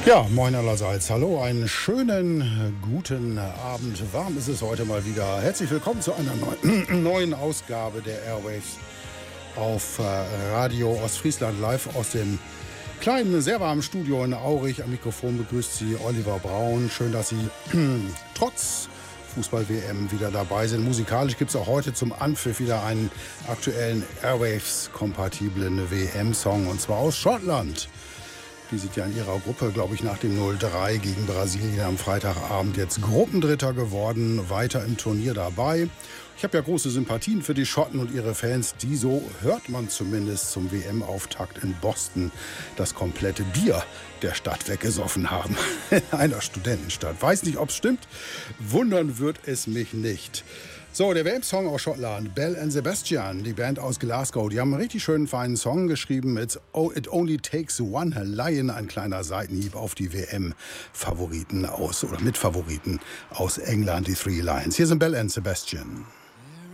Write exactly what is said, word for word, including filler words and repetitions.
Ja, moin allerseits. Hallo, einen schönen äh, guten Abend. Warm ist es heute mal wieder. Herzlich willkommen zu einer neuen, neuen Ausgabe der Airwaves auf äh, Radio Ostfriesland, live aus dem kleinen, sehr warmen Studio in Aurich. Am Mikrofon begrüßt Sie Oliver Braun. Schön, dass Sie trotz Fußball-W M wieder dabei sind. Musikalisch gibt es auch heute zum Anpfiff wieder einen aktuellen Airwaves-kompatiblen W M-Song, und zwar aus Schottland. Die sind ja in ihrer Gruppe, glaube ich, nach dem null drei gegen Brasilien am Freitagabend jetzt Gruppendritter geworden, weiter im Turnier dabei. Ich habe ja große Sympathien für die Schotten und ihre Fans, die, so hört man zumindest, zum W M-Auftakt in Boston das komplette Bier der Stadt weggesoffen haben. In einer Studentenstadt. Weiß nicht, ob es stimmt. Wundern wird es mich nicht. So, der W M-Song aus Schottland, Belle and Sebastian, die Band aus Glasgow, die haben einen richtig schönen, feinen Song geschrieben. It's It Only Takes One Lion, ein kleiner Seitenhieb auf die W M-Favoriten aus, oder Mitfavoriten aus England, die Three Lions. Hier sind Belle and Sebastian.